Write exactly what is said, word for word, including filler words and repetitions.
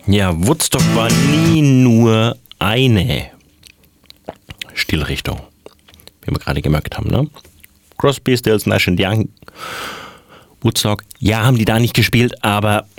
Ja, Woodstock war nie nur eine Stilrichtung, wie wir gerade gemerkt haben. Ne? Crosby, Stills, Nash and Young, Woodstock, ja, haben die da nicht gespielt, aber